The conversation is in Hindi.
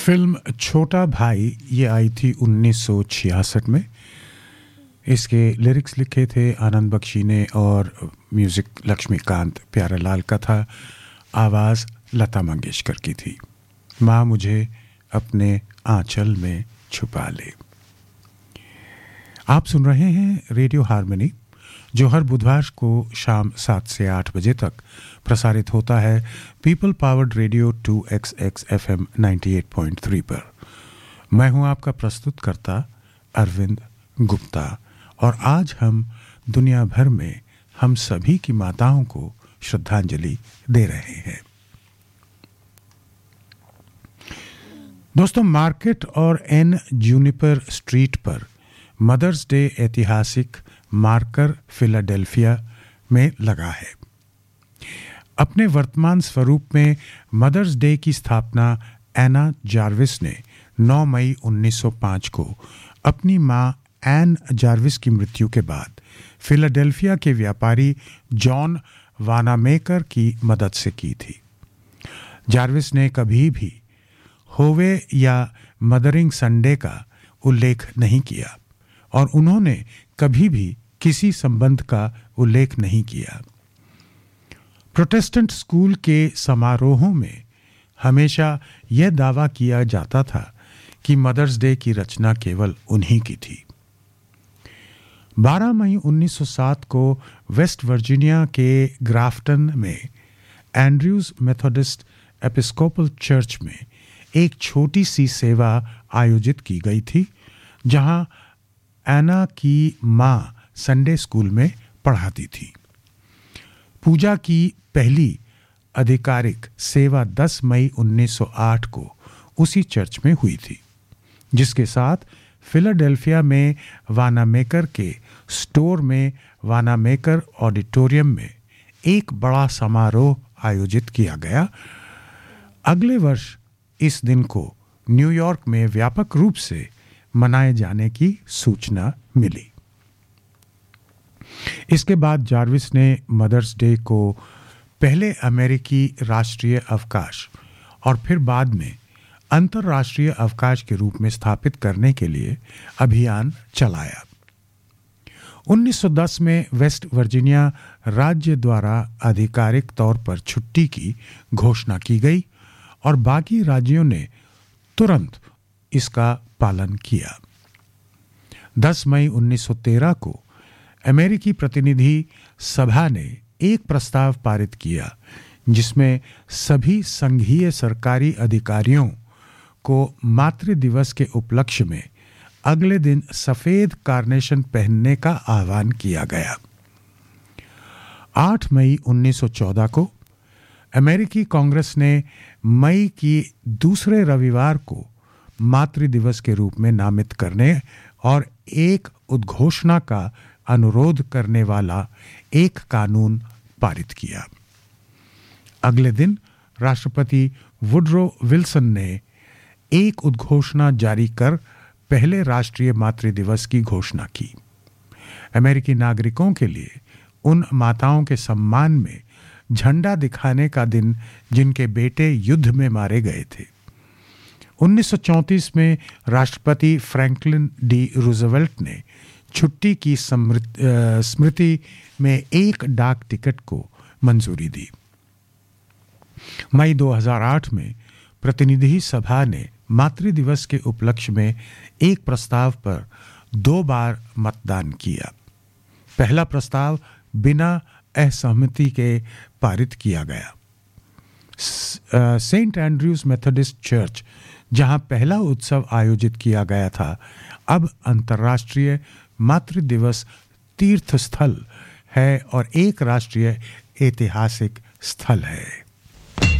फिल्म छोटा भाई ये आई थी 1966 में। इसके लिरिक्स लिखे थे आनंद बख्शी ने और म्यूज़िक लक्ष्मीकांत प्यारेलाल का था। आवाज़ लता मंगेशकर की थी। माँ मुझे अपने आंचल में छुपा ले। आप सुन रहे हैं रेडियो हार्मनी, जो हर बुधवार को शाम 7 से 8 बजे तक प्रसारित होता है people powered radio 2XX FM 98.3 पर। मैं हूं आपका प्रस्तुतकर्ता अरविंद गुप्ता और आज हम दुनिया भर में हम सभी की माताओं को श्रद्धांजलि दे रहे हैं। दोस्तों, मार्केट और एन जूनिपर स्ट्रीट पर मदर्स डे ऐतिहासिक मार्कर फिलाडेल्फिया में लगा है। अपने वर्तमान स्वरूप में मदर्स डे की स्थापना एना जार्विस ने 9 मई 1905 को अपनी मां एन जार्विस की मृत्यु के बाद फिलाडेल्फिया के व्यापारी जॉन वानामेकर की मदद से की थी। जार्विस ने कभी भी होवे या मदरिंग संडे का उल्लेख नहीं किया और उन्होंने कभी भी किसी संबंध का उल्लेख नहीं किया। प्रोटेस्टेंट स्कूल के समारोहों में हमेशा यह दावा किया जाता था कि मदर्स डे की रचना केवल उन्हीं की थी। 12 मई 1907 को वेस्ट वर्जीनिया के ग्राफ्टन में एंड्रयूज मेथोडिस्ट एपिस्कोपल चर्च में एक छोटी सी सेवा आयोजित की गई थी, जहां एना की मां संडे स्कूल में पढ़ाती थी। पूजा की पहली आधिकारिक सेवा 10 मई 1908 को उसी चर्च में हुई थी, जिसके साथ फिलाडेल्फिया में वानामेकर के स्टोर में वानामेकर ऑडिटोरियम में एक बड़ा समारोह आयोजित किया गया। अगले वर्ष इस दिन को न्यूयॉर्क में व्यापक रूप से मनाए जाने की सूचना मिली। इसके बाद जार्विस ने मदर्स डे को पहले अमेरिकी राष्ट्रीय अवकाश और फिर बाद में अंतर्राष्ट्रीय अवकाश के रूप में स्थापित करने के लिए अभियान चलाया। 1910 में वेस्ट वर्जीनिया राज्य द्वारा आधिकारिक तौर पर छुट्टी की घोषणा की गई और बाकी राज्यों ने तुरंत इसका पालन किया। 10 मई 1913 को अमेरिकी प्रतिनिधि सभा ने एक प्रस्ताव पारित किया, जिसमें सभी संघीय सरकारी अधिकारियों को मातृ दिवस के उपलक्ष्य में अगले दिन सफेद कार्नेशन पहनने का आह्वान किया गया। 8 मई 1914 को अमेरिकी कांग्रेस ने मई की दूसरे रविवार को मातृ दिवस के रूप में नामित करने और एक उद्घोषणा का अनुरोध करने वाला एक कानून पारित किया। अगले दिन राष्ट्रपति वुडरो विल्सन ने एक उद्घोषणा जारी कर पहले राष्ट्रीय मातृ दिवस की घोषणा की। अमेरिकी नागरिकों के लिए उन माताओं के सम्मान में झंडा दिखाने का दिन जिनके बेटे युद्ध में मारे गए थे। 1934 में राष्ट्रपति फ्रैंकलिन डी रूजवेल्ट ने छुट्टी की स्मृति में एक डाक टिकट को मंजूरी दी। मई 2008 में प्रतिनिधि सभा ने मातृ दिवस के उपलक्ष्य में एक प्रस्ताव पर 2 बार मतदान किया। पहला प्रस्ताव बिना असहमति के पारित किया गया। सेंट एंड्रयूज मेथोडिस्ट चर्च, जहां पहला उत्सव आयोजित किया गया था, अब अंतर्राष्ट्रीय मातृ दिवस तीर्थ स्थल है और एक राष्ट्रीय ऐतिहासिक स्थल है।